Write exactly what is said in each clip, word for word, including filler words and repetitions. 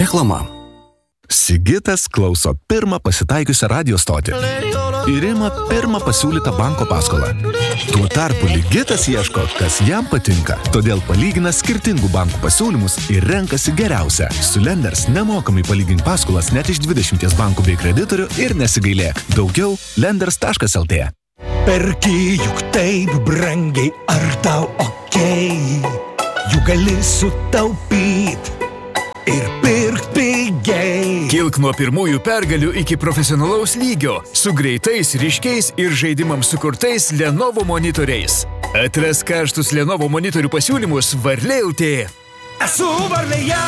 Reklama. Sigitas klauso pirmą pasitaikiusią radio stotį ir ima pirmą pasiūlytą banko paskolą. Tuo tarpu Ligitas ieško, kas jam patinka, todėl palygina skirtingų bankų pasiūlymus ir renkasi geriausią. Su Lenders nemokamai palygink paskolas net iš dvidešimties bankų bei kreditorių ir nesigailėk. Daugiau lenders taškas el tė. Perki juk taip brangiai, ar tau okei? Juk gali sutaupyt ir pirkt pigiai. Kilk nuo pirmųjų pergalių iki profesionalaus lygio su greitais, ryškiais ir žaidimams sukurtais Lenovo monitoriais. Atras karštus Lenovo monitorių pasiūlymus Varlė el tė. Esu Varlėje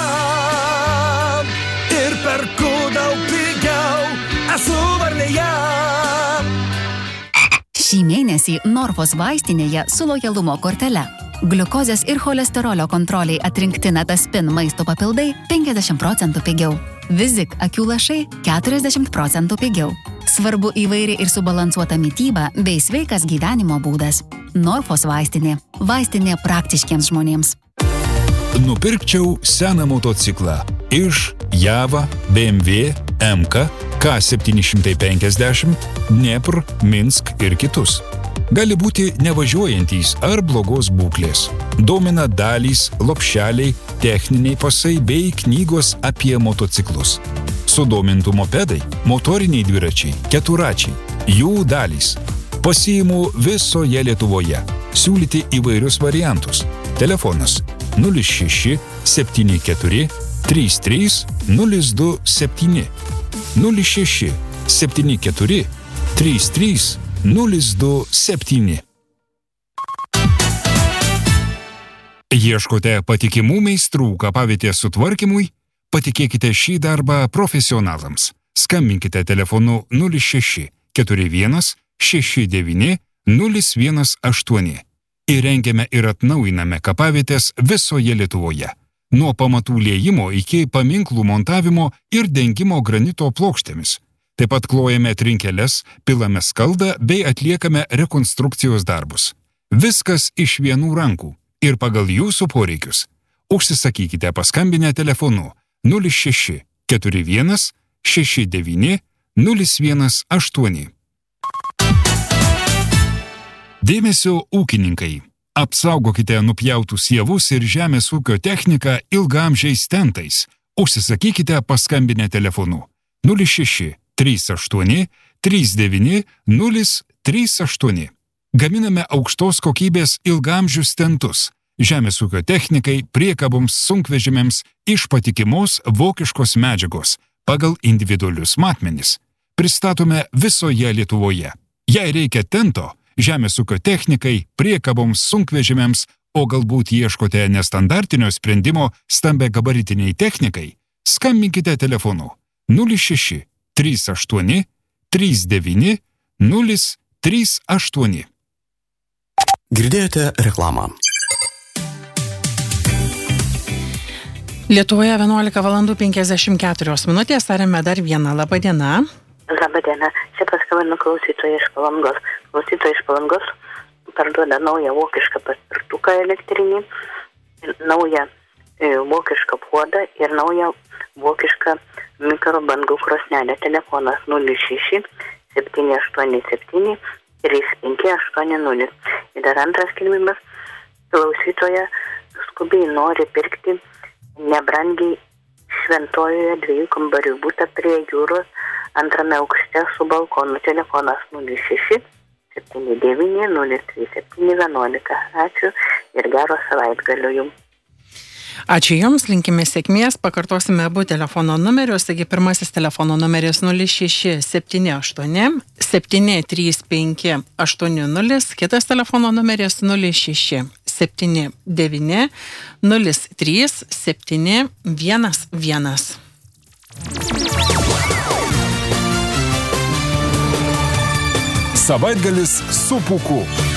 ir perku daug pigiau. Esu Varlėje. Šį mėnesį Norfos vaistinėje su lojalumo kortele. Gliukozės ir cholesterolio kontroliai atrinkti Netaspin maisto papildai penkiasdešimt procentų pigiau. Vizik akių lašai keturiasdešimt procentų pigiau. Svarbu įvairi ir subalansuota mityba bei sveikas gyvenimo būdas. Norfos vaistinė. Vaistinė praktiškiems žmonėms. Nupirkčiau seną motociklą iš Java, B M W, M K, K septyni šimtai penkiasdešimt, Dnepr, Minsk ir kitus. Gali būti nevažiuojantys ar blogos būklės. Domina dalys, lopšeliai, techniniai pasai bei knygos apie motociklus. Sudomintų mopedai, motoriniai dviračiai, keturačiai, jų dalys. Pasiimu visoje Lietuvoje. Siūlyti įvairius variantus. Telefonas nulis šeši septyni keturi trys trys nulis du septyni nulis šeši septyni keturi trys trys nulis du septyni. Ieškote patikimų meistrų kapavietės sutvarkymui? Patikėkite šį darbą profesionalams. Skambinkite telefonu nulis šeši keturi vienas šeši devyni nulis vienas aštuoni. Įrengiame ir atnaujiname kapavietės visoje Lietuvoje. Nuo pamatų liejimo iki paminklų montavimo ir dengimo granito plokštėmis. Taip pat klojame trinkeles, pilame skaldą bei atliekame rekonstrukcijos darbus. Viskas iš vienų rankų ir pagal jūsų poreikius. Užsisakykite paskambinę telefonu nulis šeši keturi vienas šeši devyni nulis vienas aštuoni. Dėmesio ūkininkai. Apsaugokite nupjautus javus ir žemės ūkio techniką ilgaamžiais tentais. Užsisakykite paskambinę telefonu nulis šeši trys aštuoni trys devyni nulis trys aštuoni. Gaminame aukštos kokybės ilgaamžius tentus. Žemės ūkio technikai, priekaboms, sunkvežimiams iš patikimos vokiškos medžiagos pagal individualius matmenis. Pristatome visoje Lietuvoje. Jei reikia tento, žemės ūkio technikai, priekaboms, sunkvežimiams, o galbūt ieškote nestandartinio sprendimo stambiagabaritiniai technikai, skambinkite telefonu nulis šeši trys aštuoni trys devyni nulis trys aštuoni. Girdėjote reklamą. Lietuvoje vienuolika valandų penkiasdešimt keturios minutės, tarėme dar vieną. Labą dieną. Labą dieną. Čia paskambino klausytoja iš Palangos. Klausytoja iš Palangos parduoda naują vokišką paspirtuką elektrinį, naują e, vokišką puodą ir naują vokišką mikrobangų krosnelę. Telefonas nulis šeši septyni aštuoni septyni trys penki aštuoni nulis. Ir dar antras skelbimas. Klausytoja skubiai nori pirkti nebrangiai Šventojoje dviejų kambarių butą prie jūros antrame aukšte su balkonu. Telefonas nulis šeši septyni devyni nulis trys septyni vienuolika. Ačiū ir gero savaitgalio jums. Ačiū Jums, linkime sėkmės, pakartosime abu telefono numerius, taigi pirmasis telefono numeris nulis šeši septyni aštuoni septyni trys penki aštuoni nulis, kitas telefono numeris nulis šeši septyni devyni nulis trys septyni vienas vienas. Savaitgalis su Pūku.